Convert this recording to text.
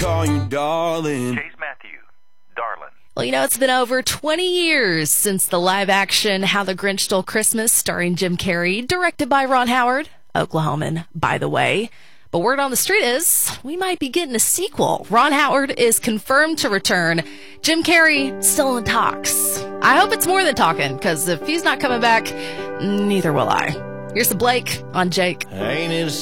call you darling. Chase Matthew, darling. Well, it's been over 20 years since the live-action How the Grinch Stole Christmas starring Jim Carrey, directed by Ron Howard, Oklahoman, by the way. But word on the street is we might be getting a sequel. Ron Howard is confirmed to return. Jim Carrey still in talks. I hope it's more than talking, because if he's not coming back, neither will I. Here's the Blake on Jake. Ain't it